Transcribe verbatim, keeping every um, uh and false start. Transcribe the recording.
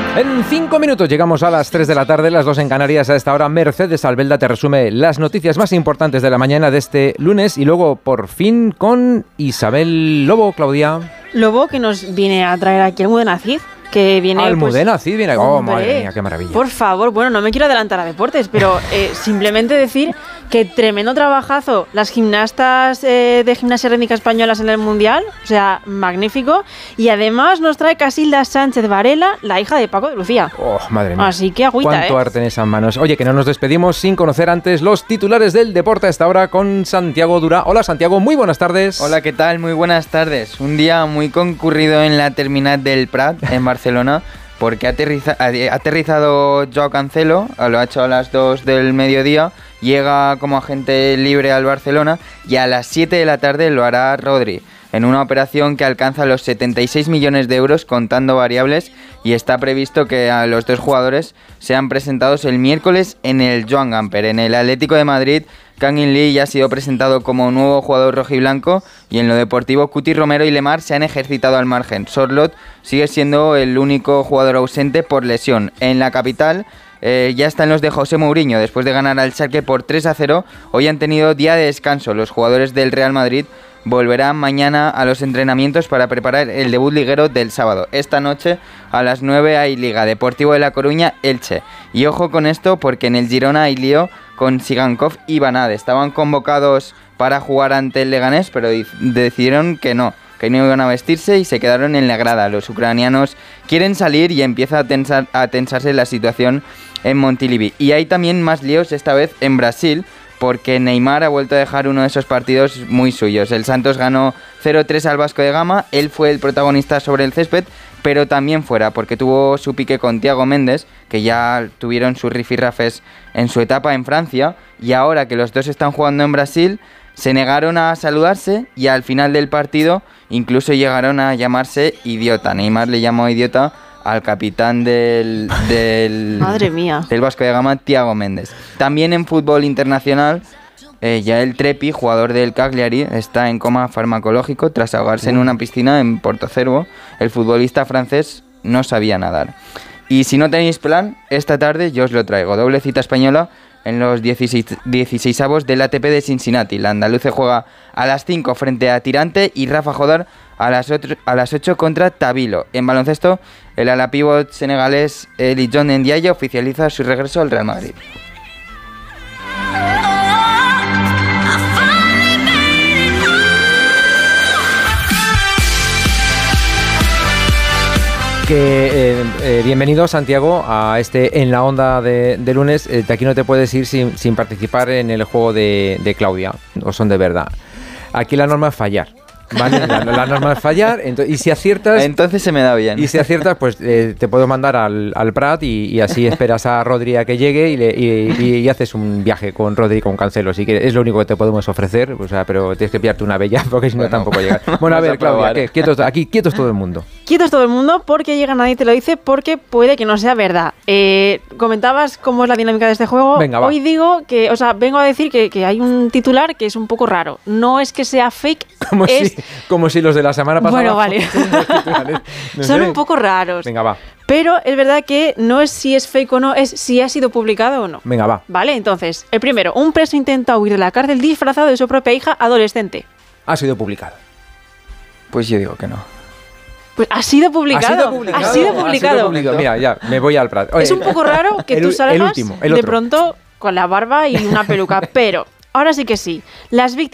En cinco minutos llegamos a las tres de la tarde, las dos en Canarias. A esta hora Mercedes Albelda te resume las noticias más importantes de la mañana de este lunes y luego por fin con Isabel Lobo. Claudia Lobo, que nos viene a traer aquí Almudena Cid, que viene... Almudena pues, Cid viene... Oh, madre mía, qué maravilla. Por favor, bueno, no me quiero adelantar a deportes, pero eh, simplemente decir que tremendo trabajazo las gimnastas eh, de gimnasia rítmica españolas en el Mundial, o sea, magnífico, y además nos trae Casilda Sánchez Varela, la hija de Paco de Lucía. Oh, madre mía. Así que agüita, Cuánto ¿eh? arte en esas manos. Oye, que no nos despedimos sin conocer antes los titulares del deporte a esta hora con Santiago Dura. Hola, Santiago, muy buenas tardes. Hola, ¿qué tal? Muy buenas tardes. Un día muy concurrido en la terminal del Prat, en Barcelona, porque ha, aterriza, ha aterrizado Joao Cancelo, lo ha hecho a las dos del mediodía, llega como agente libre al Barcelona y a las siete de la tarde lo hará Rodri, en una operación que alcanza los setenta y seis millones de euros contando variables, y está previsto que a los dos jugadores sean presentados el miércoles en el Joan Gamper. En el Atlético de Madrid, Kangin Lee ya ha sido presentado como nuevo jugador rojiblanco, y en lo deportivo Cuti Romero y Lemar se han ejercitado al margen. Sorloth sigue siendo el único jugador ausente por lesión. En la capital eh, ya están los de José Mourinho. Después de ganar al Schalke por tres a cero, hoy han tenido día de descanso. Los jugadores del Real Madrid volverán mañana a los entrenamientos para preparar el debut liguero del sábado. Esta noche a las nueve hay Liga. Deportivo de La Coruña, Elche. Y ojo con esto, porque en el Girona hay lío con Sigankov y Vanade. Estaban convocados para jugar ante el Leganés, pero decidieron que no, que no iban a vestirse y se quedaron en la grada. Los ucranianos quieren salir y empieza a, tensar, a tensarse la situación en Montilivi. Y hay también más líos, esta vez en Brasil, porque Neymar ha vuelto a dejar uno de esos partidos muy suyos. El Santos ganó cero tres al Vasco de Gama, él fue el protagonista sobre el césped, pero también fuera, porque tuvo su pique con Thiago Méndez, que ya tuvieron sus rifirrafes en su etapa en Francia, y ahora que los dos están jugando en Brasil, se negaron a saludarse y al final del partido incluso llegaron a llamarse idiota. Neymar le llamó idiota al capitán del, del, Madre mía. del Vasco de Gama, Thiago Méndez. También en fútbol internacional, eh, Yael Trepi, jugador del Cagliari, está en coma farmacológico tras ahogarse en una piscina en Portocervo. El futbolista francés no sabía nadar. Y si no tenéis plan, esta tarde yo os lo traigo. Doble cita española en los dieciseisavos del A T P de Cincinnati. La andaluce juega a las cinco frente a Tirante y Rafa Jodar a las, otro, a las ocho contra Tabilo. En baloncesto, el ala pívot senegalés Eli John Ndiaye oficializa su regreso al Real Madrid. Que, eh, eh, bienvenido, Santiago, a este En la Onda de, de lunes. Eh, de aquí no te puedes ir sin, sin participar en el juego de, de Claudia, o son de verdad. Aquí la norma es fallar, ¿vale? La, la norma es fallar, entonces, y si aciertas... Entonces se me da bien. Y si aciertas, pues eh, te puedo mandar al, al Prat y, y así esperas a Rodri a que llegue y, le, y, y, y haces un viaje con Rodri y con Cancelo. Así que es lo único que te podemos ofrecer, o sea, pero tienes que pillarte una bella porque si no bueno, tampoco llegas. Bueno, a ver, a Claudia, ¿qué? Quietos, aquí quietos todo el mundo. Quietos todo el mundo porque llega Nadie te lo dice, porque puede que no sea verdad. Eh, comentabas cómo es la dinámica de este juego. Venga, va. Hoy digo que, o sea, vengo a decir que, que hay un titular que es un poco raro. No es que sea fake, como, es... si, como si los de la semana pasada... Bueno, vale. No Son sé. un poco raros. Venga, va. Pero es verdad que no es si es fake o no, es si ha sido publicado o no. Venga, va. Vale, entonces, el primero. Un preso intenta huir de la cárcel disfrazado de su propia hija adolescente. Ha sido publicado. Pues yo digo que no. Pues ha sido publicado. Ha sido publicado. Ha sido publicado. Ha sido publicado. Mira, ya, me voy al Prat. Oye, es un poco raro que el, tú salgas el último, el de otro. pronto con la barba y una peluca, pero ahora sí que sí. Las víctimas